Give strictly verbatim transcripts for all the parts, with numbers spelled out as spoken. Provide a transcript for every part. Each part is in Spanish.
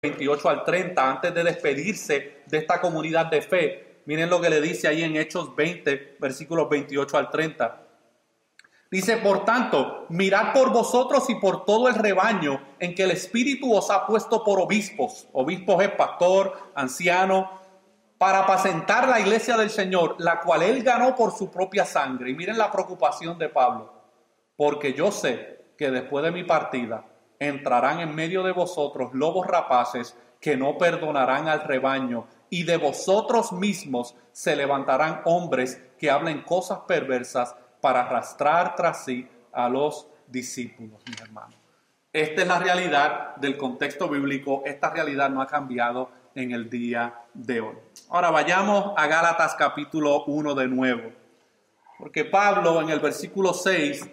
veintiocho al treinta, antes de despedirse de esta comunidad de fe. Miren lo que le dice ahí en Hechos veinte, versículos veintiocho al treinta. Dice, por tanto, mirad por vosotros y por todo el rebaño en que el Espíritu os ha puesto por obispos. Obispos es pastor, anciano, para apacentar la iglesia del Señor, la cual él ganó por su propia sangre. Y miren la preocupación de Pablo. Porque yo sé que después de mi partida entrarán en medio de vosotros lobos rapaces que no perdonarán al rebaño, y de vosotros mismos se levantarán hombres que hablen cosas perversas para arrastrar tras sí a los discípulos, mis hermanos. Esta es la realidad del contexto bíblico. Esta realidad no ha cambiado en el día de hoy. Ahora vayamos a Gálatas capítulo uno de nuevo, porque Pablo en el versículo seis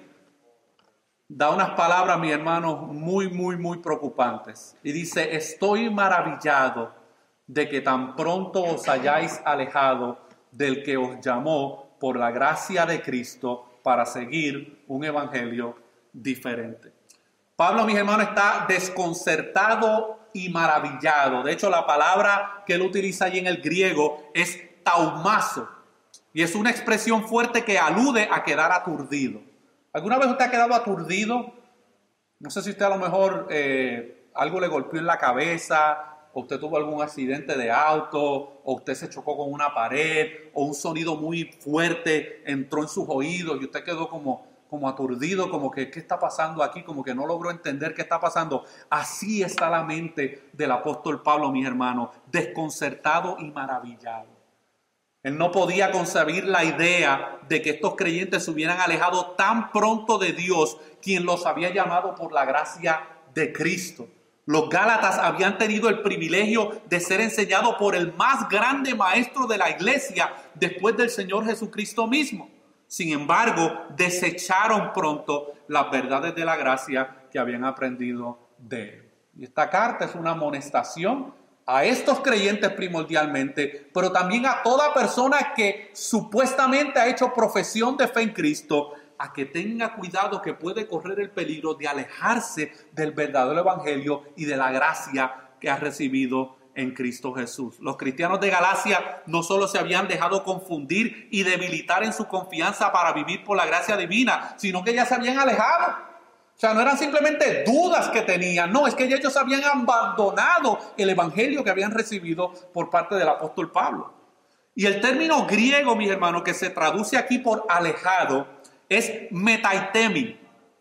da unas palabras, mis hermanos, muy, muy, muy preocupantes. Y dice, estoy maravillado de que tan pronto os hayáis alejado del que os llamó por la gracia de Cristo para seguir un evangelio diferente. Pablo, mis hermanos, está desconcertado y maravillado. De hecho, la palabra que él utiliza allí en el griego es taumazo. Y es una expresión fuerte que alude a quedar aturdido. ¿Alguna vez usted ha quedado aturdido? No sé si usted a lo mejor eh, algo le golpeó en la cabeza, o usted tuvo algún accidente de auto, o usted se chocó con una pared, o un sonido muy fuerte entró en sus oídos y usted quedó como, como aturdido, como que ¿qué está pasando aquí? Como que no logró entender qué está pasando. Así está la mente del apóstol Pablo, mis hermanos, desconcertado y maravillado. Él no podía concebir la idea de que estos creyentes se hubieran alejado tan pronto de Dios, quien los había llamado por la gracia de Cristo. Los Gálatas habían tenido el privilegio de ser enseñados por el más grande maestro de la iglesia después del Señor Jesucristo mismo. Sin embargo, desecharon pronto las verdades de la gracia que habían aprendido de él. Y esta carta es una amonestación a estos creyentes primordialmente, pero también a toda persona que supuestamente ha hecho profesión de fe en Cristo, a que tenga cuidado, que puede correr el peligro de alejarse del verdadero evangelio y de la gracia que ha recibido en Cristo Jesús. Los cristianos de Galacia no solo se habían dejado confundir y debilitar en su confianza para vivir por la gracia divina, sino que ya se habían alejado. O sea, no eran simplemente dudas que tenían, no, es que ellos habían abandonado el evangelio que habían recibido por parte del apóstol Pablo. Y el término griego, mis hermanos, que se traduce aquí por alejado, es metaitemi.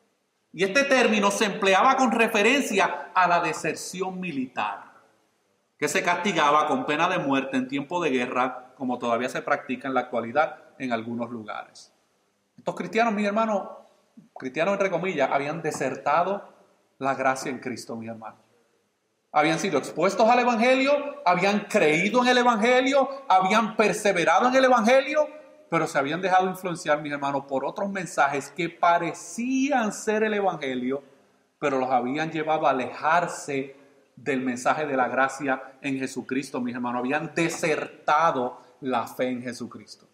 Y este término se empleaba con referencia a la deserción militar, que se castigaba con pena de muerte en tiempo de guerra, como todavía se practica en la actualidad en algunos lugares. Estos cristianos, mis hermanos, cristianos entre comillas, habían desertado la gracia en Cristo, mis hermanos. Habían sido expuestos al evangelio, habían creído en el evangelio, habían perseverado en el evangelio, pero se habían dejado influenciar, mis hermanos, por otros mensajes que parecían ser el evangelio, pero los habían llevado a alejarse del mensaje de la gracia en Jesucristo, mis hermanos. Habían desertado la fe en Jesucristo.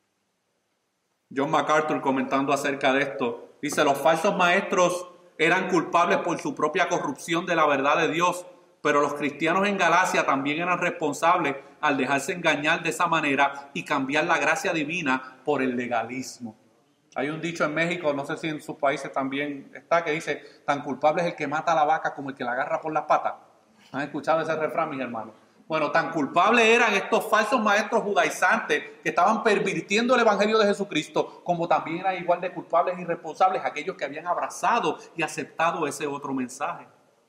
John MacArthur, comentando acerca de esto, dice, los falsos maestros eran culpables por su propia corrupción de la verdad de Dios, pero los cristianos en Galacia también eran responsables al dejarse engañar de esa manera y cambiar la gracia divina por el legalismo. Hay un dicho en México, no sé si en sus países también está, que dice, tan culpable es el que mata a la vaca como el que la agarra por las patas. ¿Han escuchado ese refrán, mis hermanos? Bueno, tan culpables eran estos falsos maestros judaizantes que estaban pervirtiendo el evangelio de Jesucristo, como también eran igual de culpables y responsables aquellos que habían abrazado y aceptado ese otro mensaje.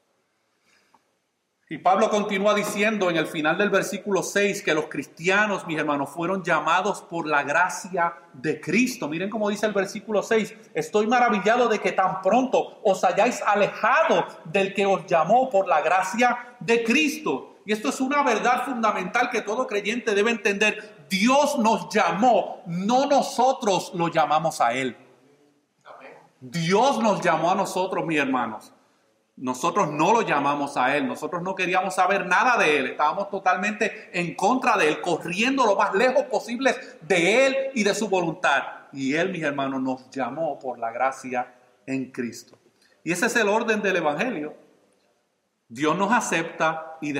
Y Pablo continúa diciendo en el final del versículo seis que los cristianos, mis hermanos, fueron llamados por la gracia de Cristo. Miren cómo dice el versículo seis, estoy maravillado de que tan pronto os hayáis alejado del que os llamó por la gracia de Cristo. Y esto es una verdad fundamental que todo creyente debe entender. Dios nos llamó, no nosotros lo llamamos a Él. Dios nos llamó a nosotros, mis hermanos. Nosotros no lo llamamos a Él, nosotros no queríamos saber nada de Él, estábamos totalmente en contra de Él, corriendo lo más lejos posible de Él y de su voluntad. Y Él, mis hermanos, nos llamó por la gracia en Cristo. Y ese es el orden del evangelio. Dios nos acepta y